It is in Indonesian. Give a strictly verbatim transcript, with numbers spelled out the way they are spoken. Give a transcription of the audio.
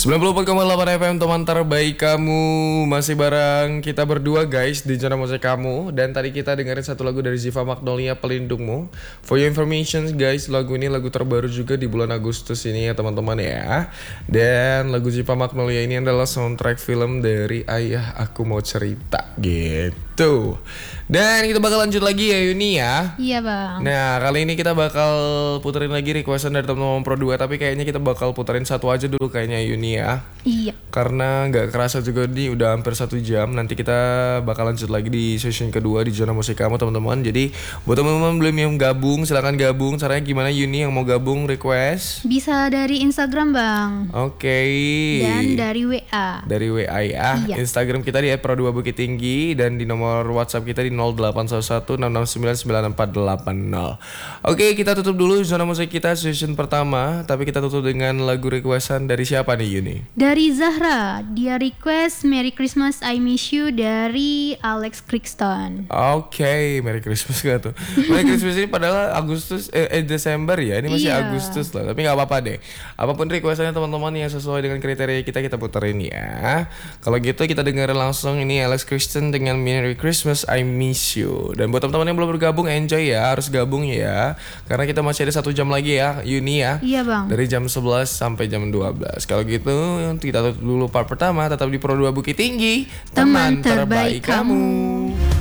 sembilan puluh empat koma delapan F M teman terbaik kamu. Masih bareng kita berdua guys di Zona Musik Kamu. Dan tadi kita dengerin satu lagu dari Ziva Magnolia, Pelindungmu. For your information guys, lagu ini lagu terbaru juga di bulan Agustus ini ya teman-teman ya. Dan lagu Ziva Magnolia ini adalah soundtrack film dari Ayah Aku Mau Cerita gitu. Dan kita bakal lanjut lagi ya Yuni ya. Iya bang. Nah kali ini kita bakal puterin lagi requestan dari teman-teman Pro dua. Tapi kayaknya kita bakal puterin satu aja dulu kayaknya Yuni ya. Iya. Karena gak kerasa juga nih udah hampir satu jam. Nanti kita bakal lanjut lagi di session kedua di Zona Musik Kamu teman-teman. Jadi buat teman-teman belum yang gabung silahkan gabung. Caranya gimana Yuni yang mau gabung request? Bisa dari Instagram bang. Oke okay. Dan dari W A. Dari W A ya. Iya. Instagram kita di et pro dua bukit tinggi. Dan di nomor WhatsApp kita di nol delapan satu satu enam enam sembilan sembilan empat delapan nol. Oke kita tutup dulu Zona Musik kita session pertama. Tapi kita tutup dengan lagu requestan dari siapa nih Yuni? Dari Zahra. Dia request Merry Christmas I Miss You dari Alex Crixton. Oke, okay, Merry Christmas gak tuh? Merry Christmas ini padahal Agustus eh, eh Desember ya, ini masih iya. Agustus lah. Tapi nggak apa-apa deh. Apapun requestannya teman-teman yang sesuai dengan kriteria kita kita puterin ya. Kalau gitu kita dengerin langsung ini Alex Crixton dengan Merry Christmas I Miss You. Dan buat teman-teman yang belum bergabung enjoy ya, harus gabung ya. Karena kita masih ada satu jam lagi ya, Yuni ya. Iya bang. Dari jam sebelas sampai jam dua belas. Kalau gitu kita tutup dulu part pertama. Tetap di Pro dua Bukit Tinggi, teman terbaik kamu.